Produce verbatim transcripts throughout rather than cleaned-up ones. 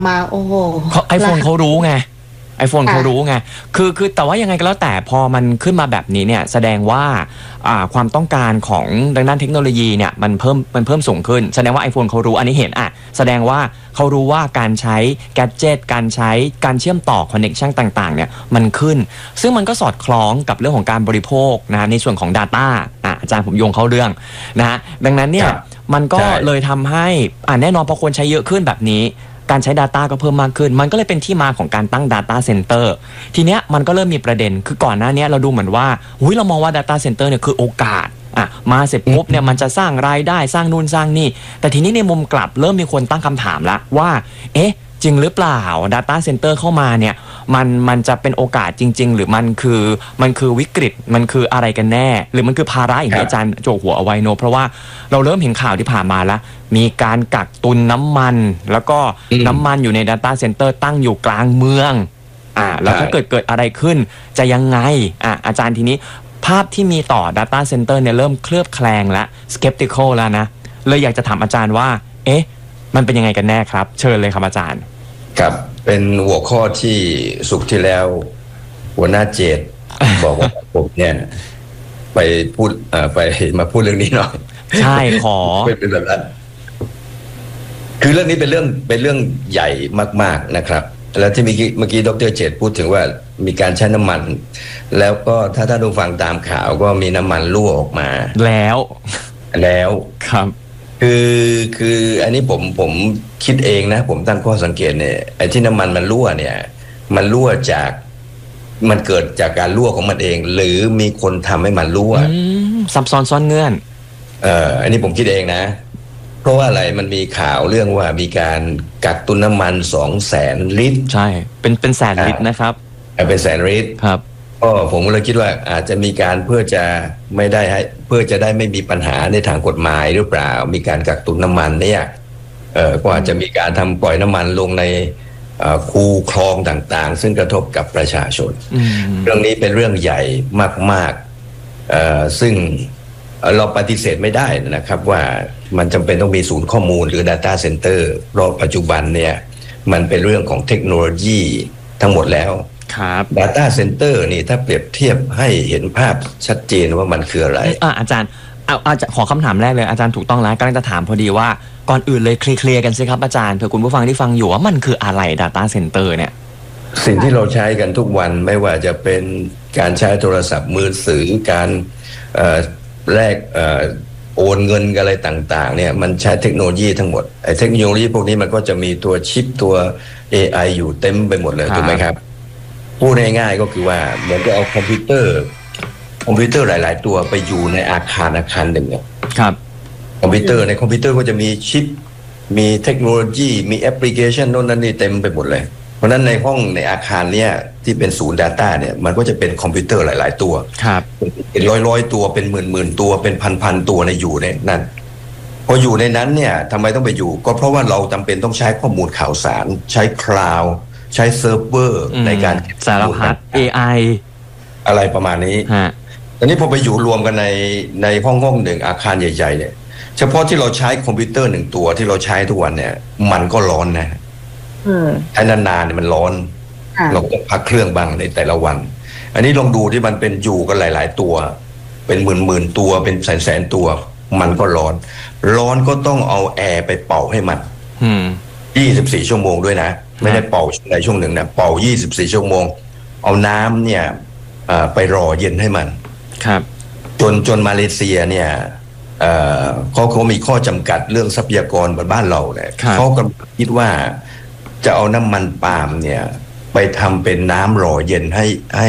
มาโอ้โหไอโฟนเขารู้ไงไอโฟนเขารู้ไงคือคือแต่ว่ายังไงก็แล้วแต่พอมันขึ้นมาแบบนี้เนี่ยแสดงว่าความต้องการของดังด้านเทคโนโลยีเนี่ยมันเพิ่มมันเพิ่มสูงขึ้นแสดงว่า iPhone เขารู้อันนี้เห็นอ่ะแสดงว่าเขารู้ว่าการใช้แกดเจ็ตการใช้การเชื่อมต่อคอนเนคชั่นต่างๆเนี่ยมันขึ้นซึ่งมันก็สอดคล้องกับเรื่องของการบริโภคนะในส่วนของ Data อ่ะอาจารย์ผมโยงเข้าเรื่องนะฮะดังนั้นเนี่ยมันก็เลยทำให้อ่ะแน่นอนพอคนใช้เยอะขึ้นแบบนี้การใช้ Data ก็เพิ่มมากขึ้นมันก็เลยเป็นที่มาของการตั้ง Data Center ทีเนี้ยมันก็เริ่มมีประเด็นคือก่อนหน้านี้เราดูเหมือนว่าหุ้ยเรามองว่า Data Center เนี่ยคือโอกาสอ่ะมาเสร็จปุ๊บเนี่ยมันจะสร้างรายได้สร้างนู่นสร้างนี่แต่ทีนี้ในมุมกลับเริ่มมีคนตั้งคำถามแล้วว่าเอ๊ะจริงหรือเปล่า Data Center เข้ามาเนี่ยมันมันจะเป็นโอกาสจริงๆหรือมันคือมันคือวิกฤตมันคืออะไรกันแน่หรือมันคือภาระอย่างที่อาจารย์โจกหัวเอาไว้โนเพราะว่าเราเริ่มเห็นข่าวที่ผ่านมาแล้วมีการกักตุนน้ำมันแล้วก็น้ำมันอยู่ใน Data Center ตั้งอยู่กลางเมืองอ่าแล้วถ้าเกิดเกิดอะไรขึ้นจะยังไงอ่าอาจารย์ทีนี้ภาพที่มีต่อ Data Center เนี่ยเริ่มเคลือบแคลงและ skeptical แล้วนะเลยอยากจะถามอาจารย์ว่าเอ๊ะมันเป็นยังไงกันแน่ครับเชิญเลยครับอาจารย์ครับเป็นหัวข้อที่สุขที่แล้วหัวหน้าเจต บอกว่าผมเนี่ยไปพูดไปมาพูดเรื่องนี้หน่อยใช่ขอเป็นแบบนั้นคือเรื่องนี้เป็นเรื่องเป็นเรื่องใหญ่มากๆนะครับแล้วที่เมื่อกี้เมื่อกี้ดร.เจตพูดถึงว่ามีการใช้น้ำมันแล้วก็ถ้าท่านผู้ฟังตามข่าวก็มีน้ำมันรั่วออกมาแล้วแล้วครับคือคืออันนี้ผมผมคิดเองนะผมตั้งข้อสังเกตเนี่ยไอ้ที่น้ำมันมันรั่วเนี่ยมันรั่วจากมันเกิดจากการรั่วของมันเองหรือมีคนทำให้มันรั่วซับซ้อนซ้อนเงื่อนเอ่ออันนี้ผมคิดเองนะเพราะว่าอะไรมันมีข่าวเรื่องว่ามีการกักตุนน้ำมันสองแสนลิตรใช่เป็นเป็นแสนลิตรนะครับเป็นแสนลิตรครับก็ผมเลยคิดว่าอาจจะมีการเพื่อจะไม่ได้ให้เพื่อจะได้ไม่มีปัญหาในทางกฎหมายหรือเปล่ามีการกักตุนน้ำมันเนี่ยเอ่อก็อาจจะมีการทำปล่อยน้ำมันลงในคูคลองต่างๆซึ่งกระทบกับประชาชนเรื่องนี้เป็นเรื่องใหญ่มากๆเอ่อซึ่งเราปฏิเสธไม่ได้นะครับว่ามันจำเป็นต้องมีศูนย์ข้อมูลหรือ Data Center เพราะปัจจุบันเนี่ยมันเป็นเรื่องของเทคโนโลยีทั้งหมดแล้วครับ Data Center นี่ถ้าเปรียบเทียบให้เห็นภาพชัดเจนว่ามันคืออะไรอ่ะอาจารย์เอาอาจารย์ขอคำถามแรกเลยอาจารย์ถูกต้องแล้วกำลังจะถามพอดีว่าก่อนอื่นเลยเคลียร์กันสิครับอาจารย์เผื่อคุณผู้ฟังที่ฟังอยู่ว่ามันคืออะไร Data Center เนี่ยสิ่งที่เราใช้กันทุกวันไม่ว่าจะเป็นการใช้โทรศัพท์มือถือการแลกโอนเงินอะไรต่างๆเนี่ยมันใช้เทคโนโลยีทั้งหมดไอ้เทคโนโลยีพวกนี้มันก็จะมีตัวชิปตัว เอ ไอ อยู่เต็มไปหมดเลยถูกไหมครับพูดง่ายๆก็คือว่าเหมือนกับเอาคอมพิวเตอร์คอมพิวเตอร์หลายๆตัวไปอยู่ในอาคารอาคารหนึ่งเนี่ยครับคอมพิวเตอร์ในคอมพิวเตอร์ก็จะมีชิปมีเทคโนโลยีมีแอปพลิเคชันโน่นนั่นนี่เต็มไปหมดเลยเพราะนั้นในห้องในอาคารเนี้ยที่เป็นศูนย์ Data เนี่ยมันก็จะเป็นคอมพิวเตอร์หลายๆตัวครับเป็นร้อยๆตัวเป็นหมื่นๆตัวเป็นพันๆตัวในอยู่ในนั้นพออยู่ในนั้นเนี่ยทำไมต้องไปอยู่ก็เพราะว่าเราจำเป็นต้องใช้ข้อมูลข่าวสารใช้คลาวด์ใช้เซิร์ฟเวอร์ในการสารพัด เอ ไออะไรประมาณนี้ตอนนี้พอไปอยู่รวมกันในในห้องห้องหนึ่งอาคารใหญ่ๆเนี่ยเฉพาะที่เราใช้คอมพิวเตอร์หนึ่งตัวที่เราใช้ทุกวันเนี่ยมันก็ร้อนนะใช้นานๆเนี่ยมันร้อนเราก็ต้องพักเครื่องบ้างในแต่ละวันอันนี้ลองดูที่มันเป็นอยู่กันหลายๆตัวเป็นหมื่นๆตัวเป็นแสนๆตัวมันก็ร้อนร้อนก็ต้องเอาแอร์ไปเป่าให้มันยี่สิบสี่ชั่วโมงด้วยนะไม่ได้เป่าในช่วงหนึ่งนะเป่ายี่สิบสี่ชั่วโมงเอาน้ำเนี่ยไปรอเย็นให้มันครับจนจนมาเลเซียเนี่ยเขาเขามีข้อจำกัดเรื่องทรัพยากรบนบ้านเราเนี่ยเขากำลังคิดว่าจะเอาน้ำมันปาล์มเนี่ยไปทำเป็นน้ำรอเย็นให้ให้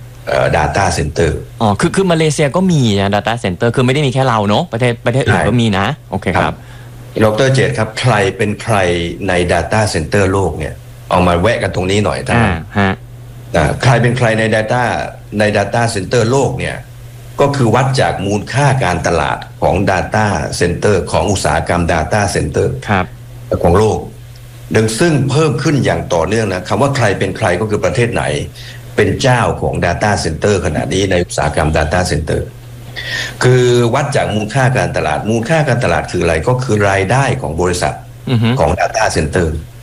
Data Center อ๋อคือคือมาเลเซียก็มีนะ Data Center คือไม่ได้มีแค่เราเนาะประเทศประเทศอื่นก็มีนะโอเคครับดร.เจตครับใครเป็นใครใน Data Center โลกเนี่ยเอามาแวะกันตรงนี้หน่อยท่านฮะใครเป็นใครใน Data ใน Data Center โลกเนี่ยก็คือวัดจากมูลค่าการตลาดของ Data Center ของอุตสาหกรรม Data Center ครับของโลกดังซึ่งเพิ่มขึ้นอย่างต่อเนื่องนะคำว่าใครเป็นใครก็คือประเทศไหนเป็นเจ้าของ Data Center ขณะนี้ในอุตสาหกรรม Data Center คือวัดจากมูลค่าการตลาดมูลค่าการตลาดคืออะไรก็คือรายได้ของบริษัทของ Data Center